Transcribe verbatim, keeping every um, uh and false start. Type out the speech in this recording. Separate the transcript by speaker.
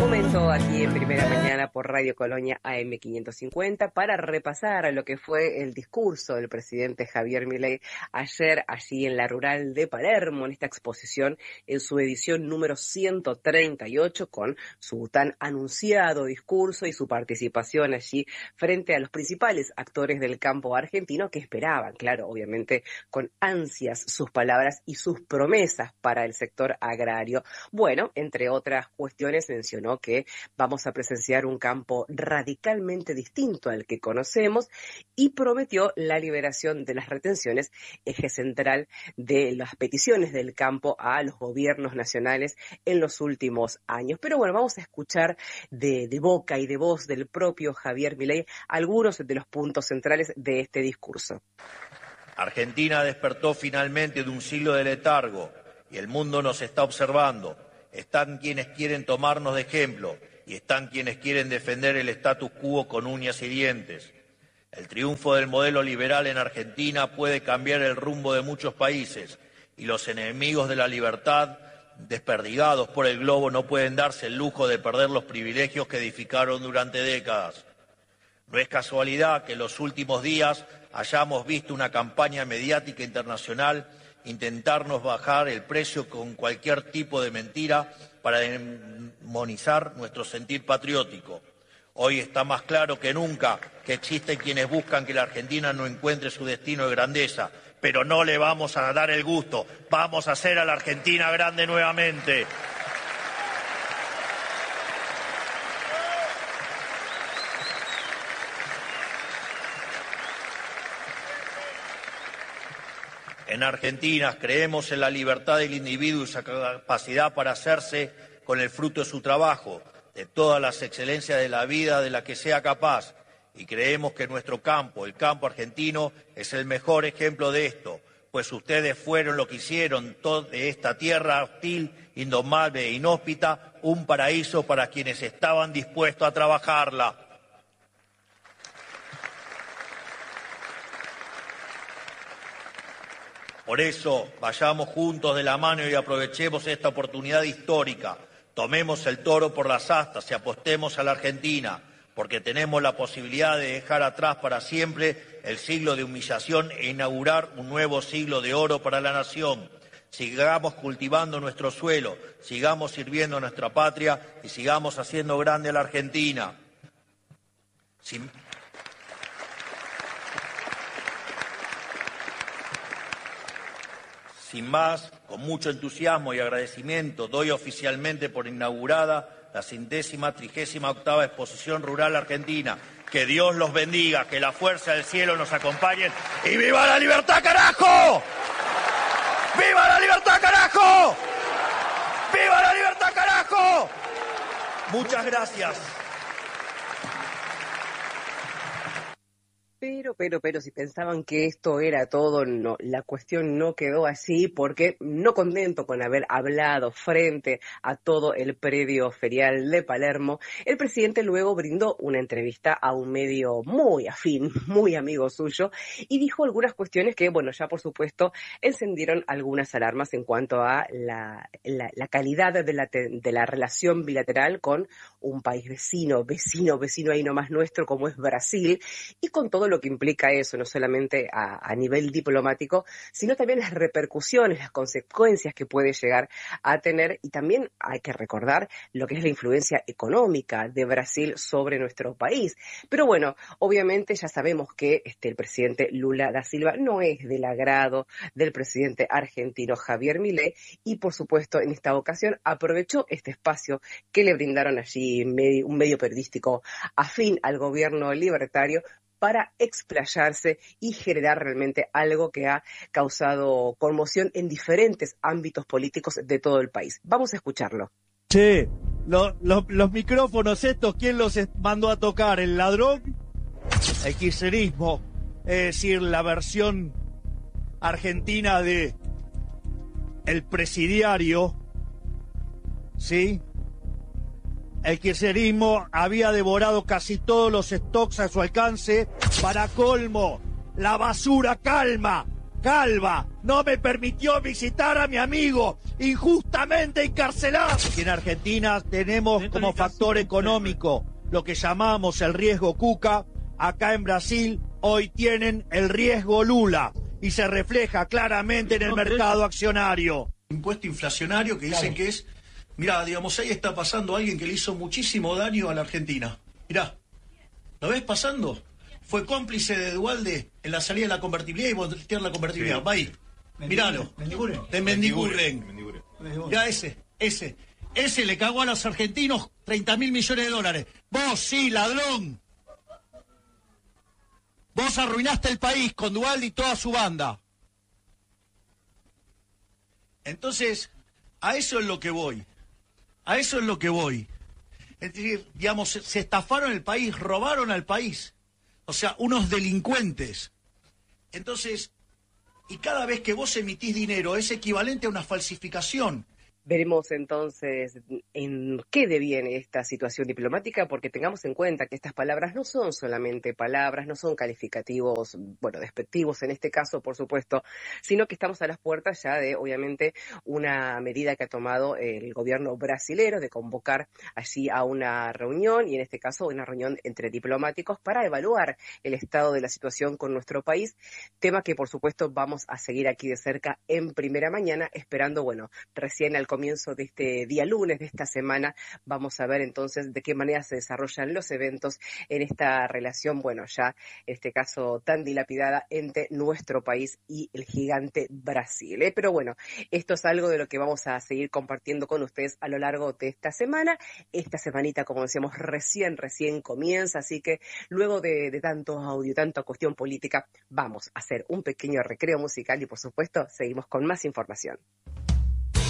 Speaker 1: Momento aquí en Primera Mañana por Radio Colonia A M quinientos cincuenta para repasar lo que fue el discurso del presidente Javier Milei ayer allí en la Rural de Palermo, en esta exposición en su edición número ciento treinta y ocho, con su tan anunciado discurso y su participación allí frente a los principales actores del campo argentino que esperaban, claro, obviamente con ansias sus palabras y sus promesas para el sector agrario. Bueno, entre otras cuestiones mencionó que vamos a presenciar un campo radicalmente distinto al que conocemos y prometió la liberación de las retenciones, eje central de las peticiones del campo a los gobiernos nacionales en los últimos años. Pero bueno, vamos a escuchar de, de boca y de voz del propio Javier Milei algunos de los puntos centrales de este discurso.
Speaker 2: Argentina despertó finalmente de un siglo de letargo y el mundo nos está observando. Están quienes quieren tomarnos de ejemplo y están quienes quieren defender el status quo con uñas y dientes. El triunfo del modelo liberal en Argentina puede cambiar el rumbo de muchos países y los enemigos de la libertad, desperdigados por el globo, no pueden darse el lujo de perder los privilegios que edificaron durante décadas. No es casualidad que en los últimos días hayamos visto una campaña mediática internacional intentarnos bajar el precio con cualquier tipo de mentira para demonizar nuestro sentir patriótico. Hoy está más claro que nunca que existen quienes buscan que la Argentina no encuentre su destino de grandeza, pero no le vamos a dar el gusto. Vamos a hacer a la Argentina grande nuevamente. En Argentina creemos en la libertad del individuo y su capacidad para hacerse con el fruto de su trabajo, de todas las excelencias de la vida de la que sea capaz. Y creemos que nuestro campo, el campo argentino, es el mejor ejemplo de esto, pues ustedes fueron lo que hicieron de esta tierra hostil, indomable e inhóspita, un paraíso para quienes estaban dispuestos a trabajarla. Por eso, vayamos juntos de la mano y aprovechemos esta oportunidad histórica. Tomemos el toro por las astas y apostemos a la Argentina, porque tenemos la posibilidad de dejar atrás para siempre el siglo de humillación e inaugurar un nuevo siglo de oro para la nación. Sigamos cultivando nuestro suelo, sigamos sirviendo a nuestra patria y sigamos haciendo grande a la Argentina. Sin... Sin más, con mucho entusiasmo y agradecimiento, doy oficialmente por inaugurada la centésima trigésima octava Exposición Rural Argentina. Que Dios los bendiga, que la fuerza del cielo nos acompañe y ¡viva la libertad, carajo! ¡Viva la libertad, carajo! ¡Viva la libertad, carajo! Muchas gracias.
Speaker 1: Pero, pero, pero, si pensaban que esto era todo, no, la cuestión no quedó así, porque no contento con haber hablado frente a todo el predio ferial de Palermo, el presidente luego brindó una entrevista a un medio muy afín, muy amigo suyo, y dijo algunas cuestiones que, bueno, ya por supuesto encendieron algunas alarmas en cuanto a la, la, la calidad de la, de la relación bilateral con un país vecino, vecino, vecino ahí nomás nuestro, como es Brasil, y con todo lo que implica eso, no solamente a, a nivel diplomático, sino también las repercusiones, las consecuencias que puede llegar a tener, y también hay que recordar lo que es la influencia económica de Brasil sobre nuestro país. Pero bueno, obviamente ya sabemos que este, el presidente Lula da Silva no es del agrado del presidente argentino Javier Milei, y por supuesto en esta ocasión aprovechó este espacio que le brindaron allí medio, un medio periodístico afín al gobierno libertario para explayarse y generar realmente algo que ha causado conmoción en diferentes ámbitos políticos de todo el país. Vamos a escucharlo.
Speaker 3: Che, lo, lo, los micrófonos estos, ¿quién los mandó a tocar? ¿El ladrón? El kirchnerismo, es decir, la versión argentina de el presidiario, ¿sí? El kirchnerismo había devorado casi todos los stocks a su alcance. Para colmo, la basura calma. calva no me permitió visitar a mi amigo injustamente encarcelado. Y en Argentina tenemos como factor económico lo que llamamos el riesgo Cuca. Acá en Brasil hoy tienen el riesgo Lula y se refleja claramente en el mercado accionario.
Speaker 4: Impuesto inflacionario que dicen que es, mirá, digamos, ahí está pasando alguien que le hizo muchísimo daño a la Argentina. Mirá, ¿lo ves pasando? Fue cómplice de Duhalde en la salida de la convertibilidad y voltear la convertibilidad. Sí. Va ahí, míralo.
Speaker 5: Mendiguren.
Speaker 4: De Mendiguren. Ya ese, ese. Ese le cagó a los argentinos treinta mil millones de dólares. Vos sí, ladrón. Vos arruinaste el país con Duhalde y toda su banda. Entonces, a eso es lo que voy. A eso es lo que voy. Es decir, digamos, se, se estafaron el país, robaron al país. O sea, unos delincuentes. Entonces, y cada vez que vos emitís dinero es equivalente a una falsificación.
Speaker 1: Veremos entonces en qué deviene esta situación diplomática, porque tengamos en cuenta que estas palabras no son solamente palabras, no son calificativos, bueno, despectivos en este caso, por supuesto, sino que estamos a las puertas ya de, obviamente, una medida que ha tomado el gobierno brasilero de convocar allí a una reunión, y en este caso una reunión entre diplomáticos para evaluar el estado de la situación con nuestro país, tema que, por supuesto, vamos a seguir aquí de cerca en Primera Mañana, esperando, bueno, recién al comienzo de este día lunes de esta semana vamos a ver entonces de qué manera se desarrollan los eventos en esta relación, bueno, ya en este caso tan dilapidada entre nuestro país y el gigante Brasil, ¿eh? Pero bueno, esto es algo de lo que vamos a seguir compartiendo con ustedes a lo largo de esta semana. Esta semanita, como decíamos, recién, recién comienza, así que luego de, de tanto audio, tanta cuestión política, vamos a hacer un pequeño recreo musical y por supuesto seguimos con más información.